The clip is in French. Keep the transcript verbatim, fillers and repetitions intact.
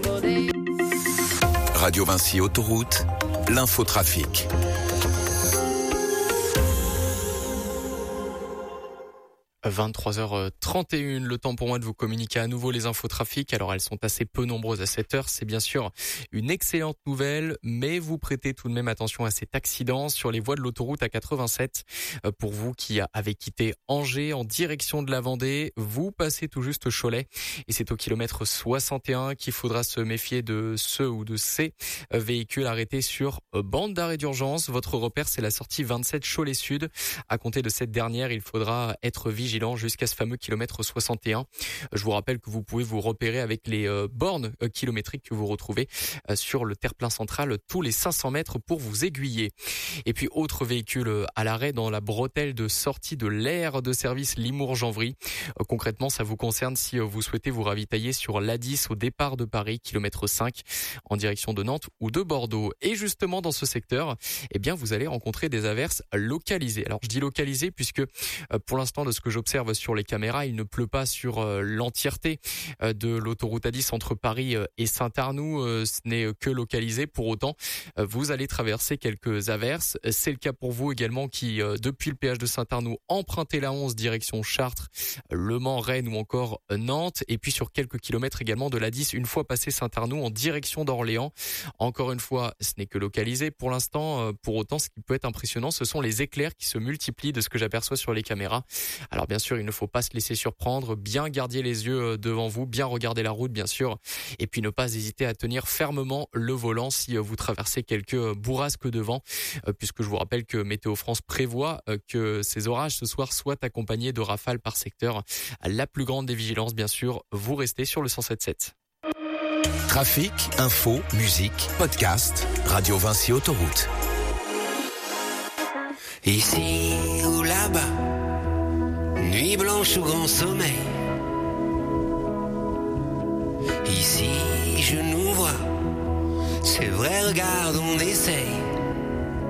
Radio Vinci Autoroute, l'infotrafic. vingt-trois heures trente et une, le temps pour moi de vous communiquer à nouveau les infos trafic. Alors elles sont assez peu nombreuses à cette heure, c'est bien sûr une excellente nouvelle, mais vous prêtez tout de même attention à cet accident sur les voies de l'autoroute A quatre-vingt-sept. Pour vous qui avez quitté Angers en direction de la Vendée, vous passez tout juste Cholet et c'est au kilomètre soixante et un qu'il faudra se méfier de ceux ou de ces véhicules arrêtés sur bande d'arrêt d'urgence. Votre repère, c'est la sortie vingt-sept Cholet Sud. À compter de cette dernière, il faudra être vigilant jusqu'à ce fameux kilomètre soixante et un. Je vous rappelle que vous pouvez vous repérer avec les euh, bornes euh, kilométriques que vous retrouvez euh, sur le terre-plein central tous les cinq cents mètres pour vous aiguiller. Et puis autre véhicule euh, à l'arrêt dans la bretelle de sortie de l'aire de service Limours-Janvry. Euh, concrètement, ça vous concerne si euh, vous souhaitez vous ravitailler sur l'A dix au départ de Paris, kilomètre cinq, en direction de Nantes ou de Bordeaux. Et justement dans ce secteur, eh bien vous allez rencontrer des averses localisées. Alors je dis localisées puisque euh, pour l'instant de ce que je observe sur les caméras, il ne pleut pas sur euh, l'entièreté euh, de l'autoroute A dix entre Paris euh, et Saint-Arnoux. Euh, ce n'est que localisé. Pour autant, euh, vous allez traverser quelques averses. C'est le cas pour vous également qui, euh, depuis le péage de Saint-Arnoux, empruntez la onze direction Chartres, Le Mans, Rennes ou encore Nantes. Et puis sur quelques kilomètres également de l'A dix, une fois passé Saint-Arnoux en direction d'Orléans. Encore une fois, ce n'est que localisé pour l'instant. Euh, pour autant, ce qui peut être impressionnant, ce sont les éclairs qui se multiplient de ce que j'aperçois sur les caméras. Alors bien sûr, il ne faut pas se laisser surprendre, bien garder les yeux devant vous, bien regarder la route bien sûr, et puis ne pas hésiter à tenir fermement le volant si vous traversez quelques bourrasques de vent, puisque je vous rappelle que Météo France prévoit que ces orages ce soir soient accompagnés de rafales par secteur. La plus grande des vigilances bien sûr, vous restez sur le cent sept sept. Trafic, info, musique, podcast, Radio Vinci Autoroute. Ici ou là-bas, nuit blanche ou grand sommeil. Ici je nous vois, c'est vrai, regarde, on essaye.